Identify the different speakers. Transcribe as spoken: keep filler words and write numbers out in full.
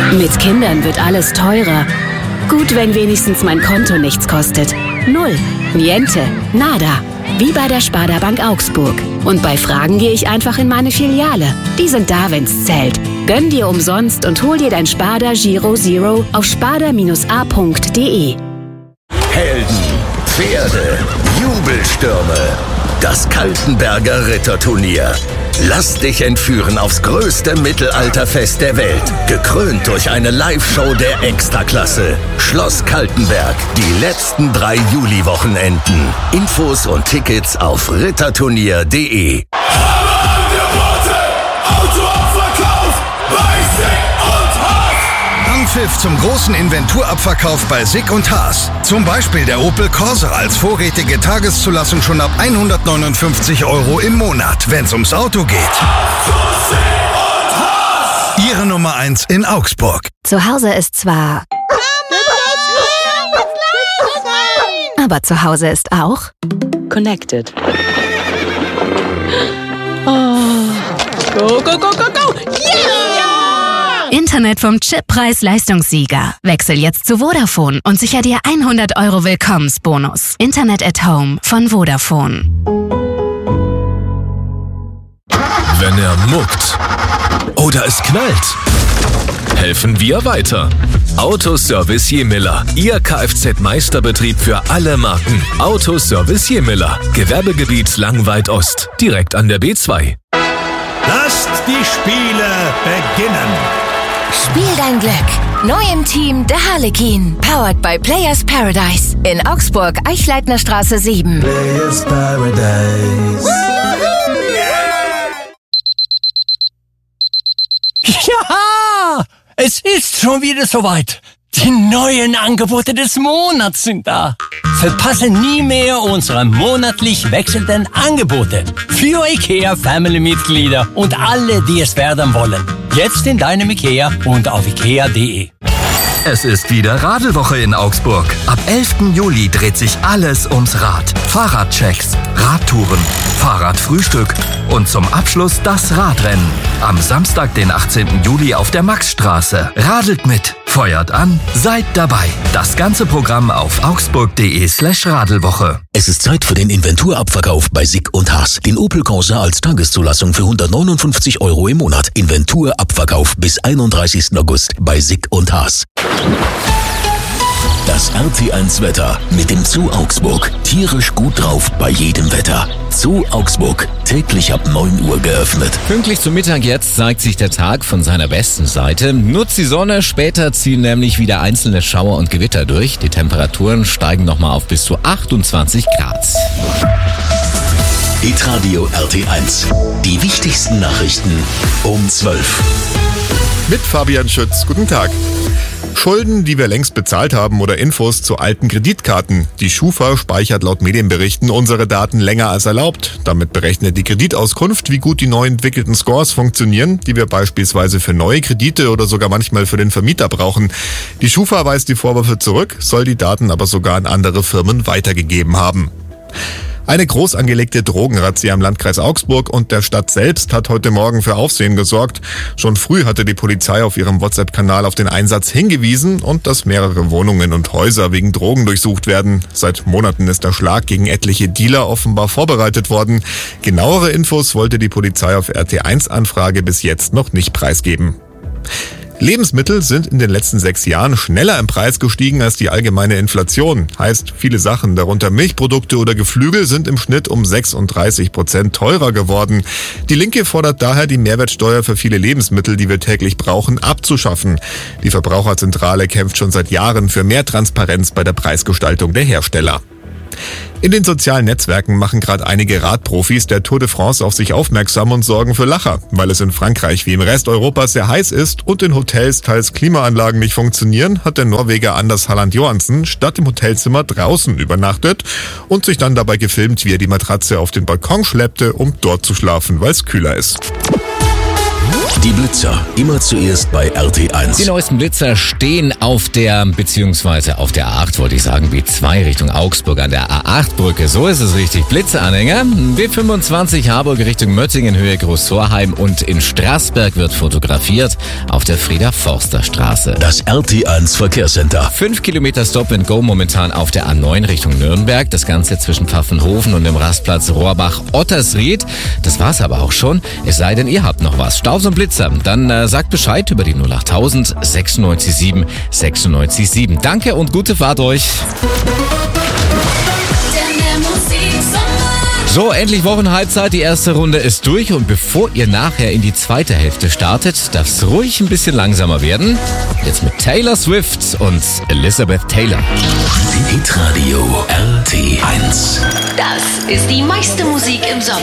Speaker 1: Mit Kindern wird alles teurer. Gut, wenn wenigstens mein Konto nichts kostet. Null. Niente. Nada. Wie bei der Sparda Bank Augsburg. Und bei Fragen gehe ich einfach in meine Filiale. Die sind da, wenn's zählt. Gönn dir umsonst und hol dir dein Sparda Giro Zero auf sparda a punkt de.
Speaker 2: Helden, Pferde, Jubelstürme. Das Kaltenberger Ritterturnier. Lass dich entführen aufs größte Mittelalterfest der Welt. Gekrönt durch eine Live-Show der Extraklasse. Schloss Kaltenberg. Die letzten drei Juli-Wochenenden. Infos und Tickets auf ritterturnier punkt de.
Speaker 3: Anpfiff zum großen Inventurabverkauf bei Sick und Haas. Zum Beispiel der Opel Corsa als vorrätige Tageszulassung schon ab hundertneunundfünfzig Euro im Monat, wenn's ums Auto geht. Ihre Nummer eins in Augsburg.
Speaker 4: Zu Hause ist zwar... Aber zu Hause ist auch...
Speaker 1: Connected.
Speaker 5: Oh. Go, go, go, go, go! Yeah!
Speaker 4: Internet vom Chippreis-Leistungssieger. Wechsel jetzt zu Vodafone und sicher dir hundert Euro Willkommensbonus. Internet at Home von Vodafone.
Speaker 6: Wenn er muckt oder es knallt, helfen wir weiter. Autoservice Jemiller. Ihr Kfz-Meisterbetrieb für alle Marken. Autoservice Jemiller. Gewerbegebiet Langweid-Ost. Direkt an der B zwei.
Speaker 7: Lasst die Spiele beginnen.
Speaker 8: Spiel dein Glück. Neu im Team der Harlekin. Powered by Players Paradise. In Augsburg, Eichleitner Straße sieben.
Speaker 7: Players Paradise.
Speaker 9: Ja, es ist schon wieder soweit. Die neuen Angebote des Monats sind da. Verpasse nie mehr unsere monatlich wechselnden Angebote für IKEA Family-Mitglieder und alle, die es werden wollen. Jetzt in deinem IKEA und auf ikea punkt de.
Speaker 10: Es ist wieder Radelwoche in Augsburg. Ab elften Juli dreht sich alles ums Rad. Fahrradchecks, Radtouren, Fahrradfrühstück und zum Abschluss das Radrennen. Am Samstag, den achtzehnten Juli auf der Maxstraße. Radelt mit, feuert an, seid dabei. Das ganze Programm auf augsburg punkt de slash Radelwoche.
Speaker 11: Es ist Zeit für den Inventurabverkauf bei Sick und Haas. Den Opel Corsa als Tageszulassung für hundertneunundfünfzig Euro im Monat. Inventurabverkauf bis einunddreißigsten August bei Sick und Haas. Das R T eins Wetter mit dem Zoo Augsburg. Tierisch gut drauf bei jedem Wetter. Zoo Augsburg. Täglich ab neun Uhr geöffnet.
Speaker 12: Pünktlich zum Mittag jetzt zeigt sich der Tag von seiner besten Seite. Nutzt die Sonne, später ziehen nämlich wieder einzelne Schauer und Gewitter durch. Die Temperaturen steigen nochmal auf bis zu achtundzwanzig Grad.
Speaker 11: Hitradio R T eins. Die wichtigsten Nachrichten um zwölf.
Speaker 13: Mit Fabian Schütz. Guten Tag. Schulden, die wir längst bezahlt haben oder Infos zu alten Kreditkarten. Die Schufa speichert laut Medienberichten unsere Daten länger als erlaubt. Damit berechnet die Kreditauskunft, wie gut die neu entwickelten Scores funktionieren, die wir beispielsweise für neue Kredite oder sogar manchmal für den Vermieter brauchen. Die Schufa weist die Vorwürfe zurück, soll die Daten aber sogar an andere Firmen weitergegeben haben. Eine groß angelegte Drogenrazzia im Landkreis Augsburg und der Stadt selbst hat heute Morgen für Aufsehen gesorgt. Schon früh hatte die Polizei auf ihrem WhatsApp-Kanal auf den Einsatz hingewiesen und dass mehrere Wohnungen und Häuser wegen Drogen durchsucht werden. Seit Monaten ist der Schlag gegen etliche Dealer offenbar vorbereitet worden. Genauere Infos wollte die Polizei auf R T eins Anfrage bis jetzt noch nicht preisgeben. Lebensmittel sind in den letzten sechs Jahren schneller im Preis gestiegen als die allgemeine Inflation. Heißt, viele Sachen, darunter Milchprodukte oder Geflügel, sind im Schnitt um sechsunddreißig Prozent teurer geworden. Die Linke fordert daher, die Mehrwertsteuer für viele Lebensmittel, die wir täglich brauchen, abzuschaffen. Die Verbraucherzentrale kämpft schon seit Jahren für mehr Transparenz bei der Preisgestaltung der Hersteller. In den sozialen Netzwerken machen gerade einige Radprofis der Tour de France auf sich aufmerksam und sorgen für Lacher, weil es in Frankreich wie im Rest Europas sehr heiß ist und in Hotels teils Klimaanlagen nicht funktionieren, hat der Norweger Anders Halland Johansen statt im Hotelzimmer draußen übernachtet und sich dann dabei gefilmt, wie er die Matratze auf den Balkon schleppte, um dort zu schlafen, weil es kühler ist.
Speaker 11: Die Die Blitzer, immer zuerst bei R T eins.
Speaker 12: Die neuesten Blitzer stehen auf der, beziehungsweise auf der A acht, wollte ich sagen, B zwei Richtung Augsburg an der A acht Brücke. So ist es richtig. Blitzeranhänger. B fünfundzwanzig Harburg Richtung Möttingen, Höhe Großvorheim und in Straßberg wird fotografiert auf der Frieder-Forster-Straße.
Speaker 11: Das R T eins Verkehrscenter.
Speaker 12: Fünf Kilometer Stop and Go momentan auf der A neun Richtung Nürnberg. Das Ganze zwischen Pfaffenhofen und dem Rastplatz Rohrbach-Ottersried. Das war's aber auch schon. Es sei denn, ihr habt noch was. Staus und Blitzer. Dann äh, sagt Bescheid über die null achttausend sechsundneunzig sieben sechsundneunzig sieben. Danke und gute Fahrt euch. So, endlich Wochenhalbzeit. Die erste Runde ist durch und bevor ihr nachher in die zweite Hälfte startet, darf es ruhig ein bisschen langsamer werden. Jetzt mit Taylor Swift und Elizabeth Taylor.
Speaker 11: Hitradio R T eins.
Speaker 8: Das ist die meiste Musik im Sommer.